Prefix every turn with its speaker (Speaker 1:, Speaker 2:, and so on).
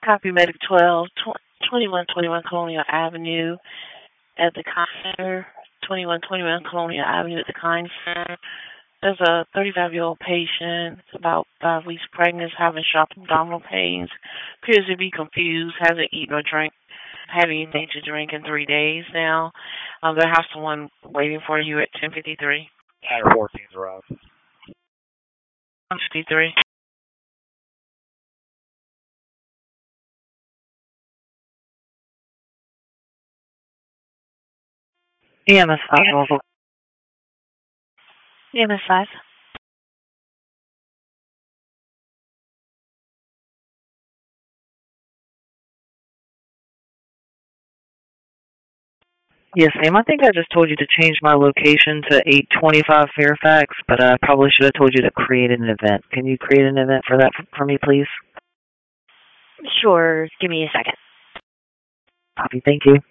Speaker 1: Copy Medic 12, 2121 Colonial Avenue at the Kind Center. 2121 Colonial Avenue at the Kind Center. There's a 35-year-old patient, about 5 weeks pregnant, having sharp abdominal pains, appears to be confused, hasn't eaten or drank, had anything to drink in 3 days now. They have someone waiting for you at 10:53.
Speaker 2: At 14th Road.
Speaker 1: 10:53.
Speaker 3: EMS 5.
Speaker 1: EMS 5.
Speaker 3: Yes, ma'am. I think I just told you to change my location to 825 Fairfax, but I probably should have told you to create an event. Can you create an event for that for me, please?
Speaker 4: Sure. Give me a second.
Speaker 3: Copy. Thank you.